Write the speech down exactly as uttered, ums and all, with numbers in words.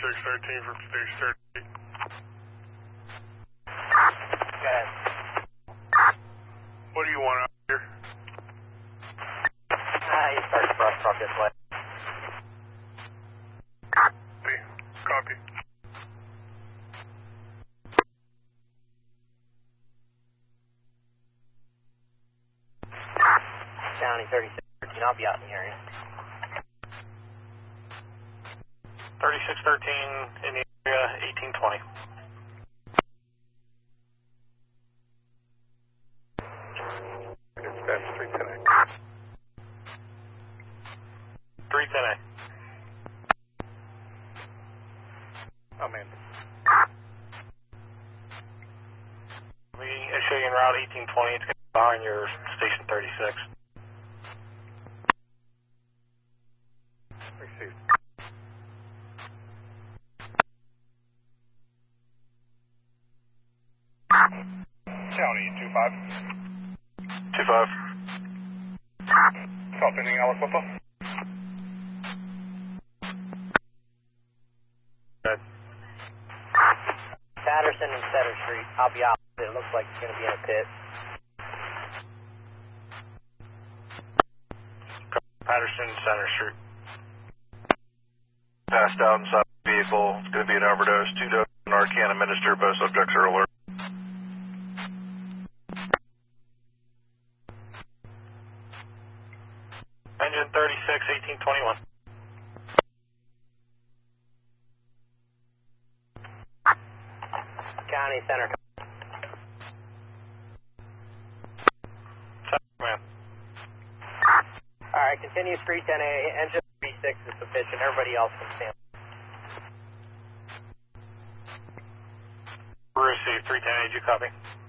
thirty-six thirteen from six thirty. Go ahead. What do you want out here? Ah, you start to brush truck this way. Copy. Copy. County thirty-six thirteen, I'll be out in the area. thirty-six thirteen in the area, eighteen twenty. Dispatch three ten A. three ten A. I'm in. We issue you en route eighteen twenty. It's going to be behind your station thirty-six. Received. County two five. two five. South Ending Aliquippa. Good. Patterson and Center Street, I'll be out. It looks like it's going to be in a pit. Patterson, Center Street. Passed out inside the vehicle. It's going to be an overdose. Two doses of Narcan administered. Both subjects are alert. Engine thirty-six, eighteen twenty-one. County Center. Man. Alright, continue three ten A. Engine thirty-six is sufficient. Everybody else can stand. Received, three ten A, did you copy?